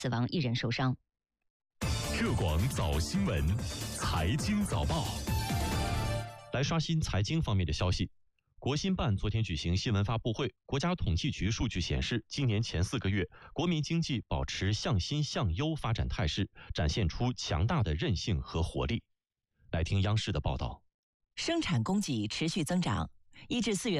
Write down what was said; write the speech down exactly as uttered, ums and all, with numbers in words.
死亡一人受伤。 浙广早新闻，财经早报。来刷新财经方面的消息。国新办昨天举行新闻发布会，国家统计局数据显示，今年前四个月，国民经济保持向新向优发展态势，展现出强大的韧性和活力。来听央视的报道。 生产供给持续增长，一至四月